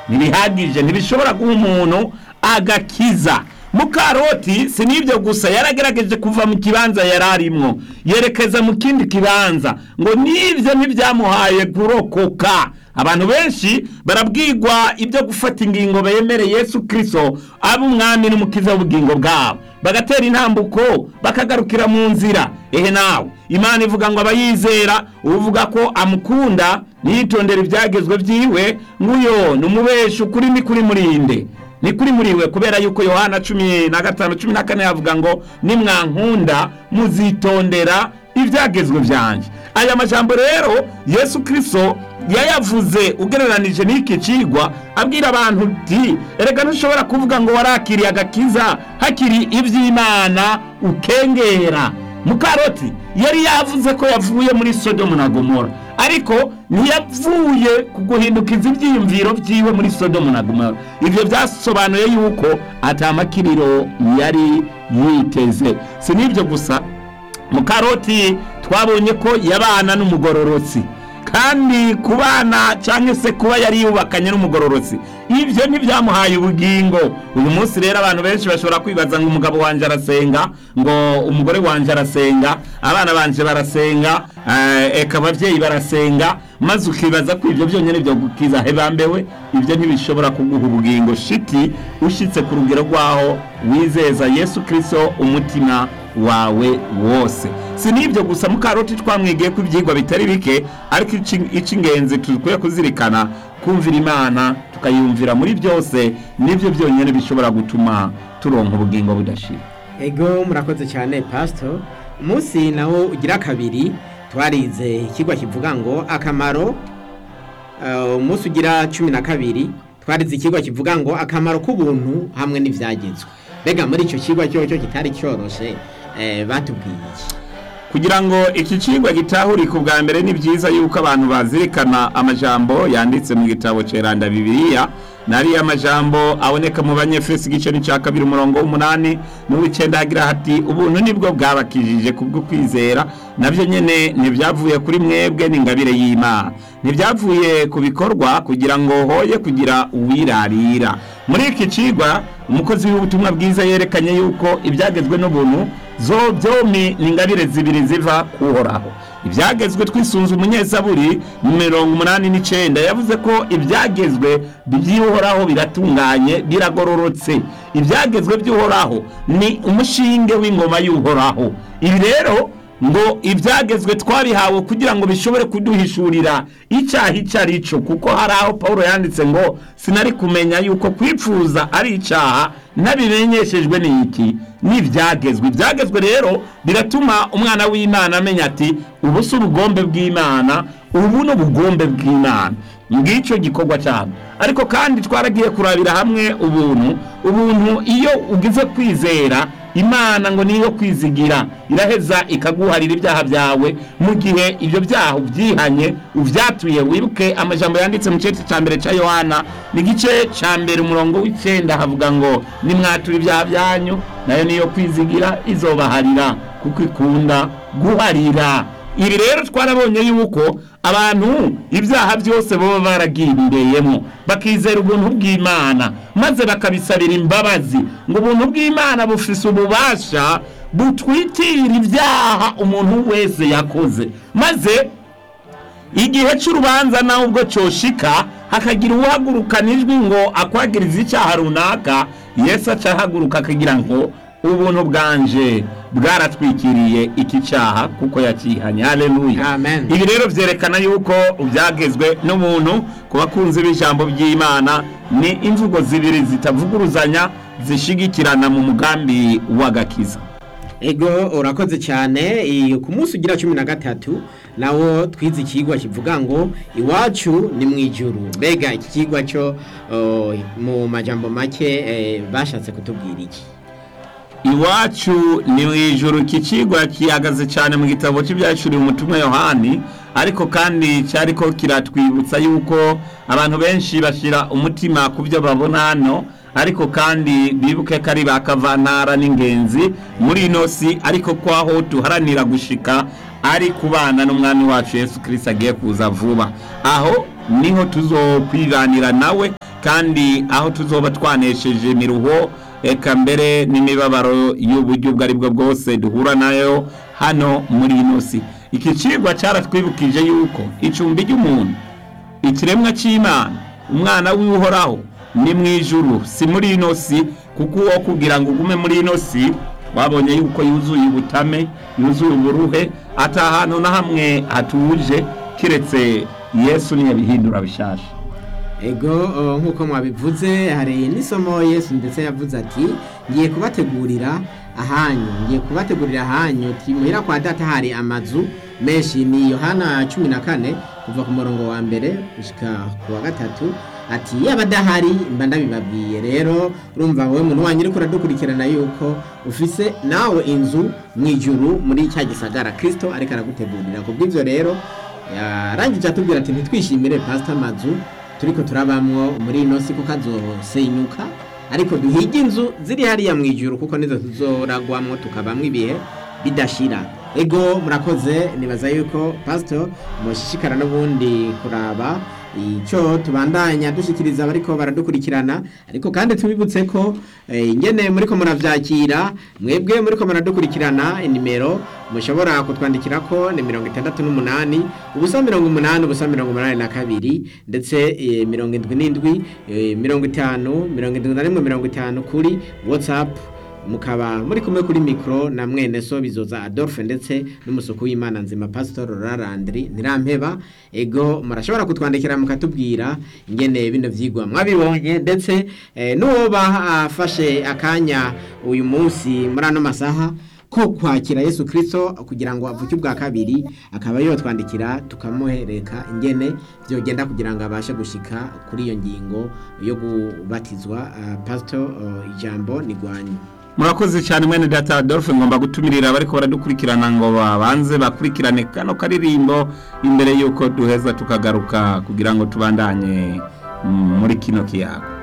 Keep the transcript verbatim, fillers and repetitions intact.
ntibihagije, ntibishobora guha umuntu agakiza. Mukaroti si n'ibyo gusa, yaragerageje kuva mu kibanza yararimwo yerekeza mu kindi kibanza, ngo n'ibyo ntibyamuhaye kurokoka. Abantu benshi barabwirwa ibyo gufata ingingo bemereye Yesu Kristo aba umwami n'umukiza w'ubugingo bwabo, bagatera intambuko bakagarukira mu nzira. Ehe nawe Imana ivuga ngo abayizera, uvuga ko amukunda niyitondera ibyagezwe byiwe, nguyo numubesha ukuri ni kuri murinde ni kuri muriwe, kubera yuko Yohana cumi na gatanu cumi na kane yavuga ngo nimwankunda muzitondera ibyagezwe byanje. Aya majambo rero Yesu Kristo yayavuze ugereranije n'iki cigwa, abwira abantu uti erega ntushobora kuvuga ngo warakiriye agakiza hakiri iby'Imana ukengera. Mukaroti yari yavuze ko yavuye muri Sodomu na Gomora, ariko ntiyavuye kuguhindukiza ibyiyumviro byiwe muri Sodomu na Gomora. Ivyo byasobanuye yuko atamakiriro yari yiteze. Si n'ibyo gusa, Mukaroti twabonye ko yabana n'umugororotsi, kandi kubana cyangwa se kuba yari yubakanye n'umugororotsi ibyo ntibyamuhaye ubugingo. Uyu munsi rero abantu benshi bashobora kwibaza ngo umugabo wanje arasenga, ngo umugore wanje arasenga, abana banje barasenga, eka abavyeyi barasenga, maze ukibaza ko ibyo byonyine byo gukiza hebambewe. Ibyo ntibishobora kuguha ubugingo shiti ushitse ku rugero rwaho wizeza Yesu Kristo umutima wawe wose. Si n'ibyo gusa, Mukaroti twamwigiye ku ibyigwa bitari bike, ariko icy'ingenzi tukwiye kuzirikana kumvira Imana tukayumvira muri byose, nibyo byonyine bishobora gutuma turonka ubugingo budashira. Ego murakoze cyane Pastor. Umunsi nawo ugira kabiri twarize ikigwa kivuga ngo akamaro. Umunsi ugira cumi na kabiri twarize ikigwa kivuga ngo akamaro k'ubuntu hamwe n'ivyagezwe. Bega muri icyo kigwa cyo cyo kitari cyoroshe, eh batubwiye kugira ngo iki cigwa gitahurike ubwa mbere. Ni byiza yuko abantu bazirikana amajambo yanditse mu gitabo ceranda Bibiliya, nari amajambo aboneka mu Banyefeso igice cya kabiri umurongo w'umunani n'uw'icenda hagira hati ubuntu nibwo bwabakijije kubwo kwizera, navyo nyene ntibyavuye kuri mwebwe n'ingabire y'Imana, ntibyavuye ku bikorwa kugira ngo hoye kugira uwirarira. Muri iki cigwa umukozi w'ubutumwa bwiza yerekanye yuko ibyagezwe n'ubuntu zo byomi n'ingabire zibiri ziva kuhoraho. Ibyagezwe twisunze umunyezaburi mirongo umunani n'icenda yavuze ko ibyagezwe by'uhoraho biratunganye biragororotse. Ibyagezwe by'uhoraho ni umushinge w'ingoma y'uhoraho. Ibi rero ngo ibyagezwe twabihawe kugira ngo bishobore kuduhishurira icyaha icarico, kuko hari aho Paulo yanditse ngo sinari kumenya yuko kwipfuza ari icyaha nabimenyeshejwe n'iki n'ibyagezwe. Ibyagezwe rero biratuma umwana w'Imana amenya ati ubu si ubugombe bw'Imana, ubu ni ubugombe bw'Imana, ngicyo gikorwa cyane. Ariko kandi twaragiye kurabira hamwe ubuntu. Ubuntu iyo ugize kwizera Imana ngo niyo kwizigira, iraheza ikaguharira ibyaha byawe mu gihe ibyo byaha ubyihanye uvyatuye. Wibuke amajambo yanditse mu cete cya mbere cya Yohana n'igice cya mbere umurongo w'icenda havuga ngo nimwatura ibyaha byanyu nayo niyo kwizigira izobaharira kuko ikunda guharira. Ibi rero twarabonye yuko abantu ibyaha byose baba baragiriyemo bakizera ubuntu bw'Imana maze bakabisabira imbabazi, ngo ubuntu bw'Imana bufise ububasha butwitira ibyaha umuntu wese yakoze, maze igihe cy'urubanza naho ubwo coshika hakagira uwahagurukana ijwi ngo akwagiriza icyaha runaka, Yesu acahaguruka akagira ngo ubuntu bwanje bwaratwikiriye iki cyaha kuko yakihanye. Haleluya, amen. Ibi rero byerekana yuko byagezwe n'umuntu ku bakunzi b'ijambo by'Imana ni imvugo zibiri zitavuguruzanya zishigikirana mu mugambi w'agakiza. Ego urakoze cyane. Ku munsi ugira cumi na gatatu nawo twize ikigwa kivuga ngo iwacu ni mu ijuru. Bega iki kigwa cyo uh, mu majambo make eh, bashatse kutubwira iki? Iwacu ni mu ijuru. Iki kigwa kihagaze cyane mu gitabo cy'ibyacuriwe umutumwa Yohani, ariko kandi cyariko kiratwibutsa yuko abantu benshi bashira umutima ku byo babona hano, ariko kandi bibuke kari bakavantara n'ingenzi muri ino si, ariko kwaho tuharanira gushika ari kubana n'umwami wacu Yesu Kristo agiye kuza vuba. Aho niho tuzokwiganira nawe kandi aho tuzoba twanesheje miruho eka mbere n'imibabaro y'uburyo bwari bwo bwose duhura nayo hano muri ino si. Iki cigwa caratwibukije yuko icumbi ry'umuntu ikiremwa c'Imana umwana w'uhoraho ni mwijuru si muri ino si, kuko uwo kugira ngo ugume muri ino si wabonye yuko yuzuye ubutame yuzuye uburuhe ata hantu na hamwe hatuje kiretse Yesu niye bihindura bishasha. Ego nkuko mwabivuze hari n'isomo Yesu ndetse yavuze ati ngiye kubategurira ahanyu ngiye kubategurira ahanyu timuhira kwa data hari amazu menshi. Ni Yohana cumi na kane kuva ku murongo wa mbere gushika ku wa gatatu ati yabadahari mba ndabibabwiye. Rero urumva wowe muntu wanyu uri kuradukurikirana yuko ufise nawe inzu mwijuru muri cya gisagara Kristo ariko aragutegurira. Kubw'ivyo rero yarangije atubwira ati ntitwishimire pastor amazu turiko turabamwo muri ino si kuko azosenyuka, ariko duhige inzu ziri hariya mwijuru kuko nizo tuzoragwamwo tukabamwo ibihe bidashira. Ego murakoze, nibaza yuko pastor mushishikara n'ubundi kuraba ico tubandanya dushikiriza bariko baradukurikirana, ariko kandi tubibutse ko e, ingene muriko muravyakira mwebwe muriko muradukurikirana inimero mushobora kutwandikira ko ni mirongo itandatu n'umunani ubusa mirongo umunani ubusa mirongo umunani na kabiri ndetse e, mirongo indwi n'indwi e, mirongo itanu mirongo indwi na rimwe mirongo itanu kuri WhatsApp. Mukaba muri kumwe kuri mikro na mwene so bizoza Adolphe ndetse n'umusuku w'Imana nzima Pastor Rarandri Nirampeba. Ego murashobora kutwandikira mukatubwira ingene bino vyigwa mwabibonye ndetse e, nuba afashe akanya uyu munsi muri ano masaha ko kwakira Yesu Kristo kugira ngo avuke ubwa kabiri, akaba yo twandikira tukamuhereka ingene byogenda kugira ngo abashe gushika kuri iyo ngingo yo kubatizwa. Uh, Pastor uh, ijambo nigwanyu. Murakoze cyane mwene data Adolphe, ngomba gutumirira bariko baradukurikirana ngo babanze bakurikirane kano karirimbo imbere yuko duheza tukagaruka kugira ngo tubandanye muri kino kiyago.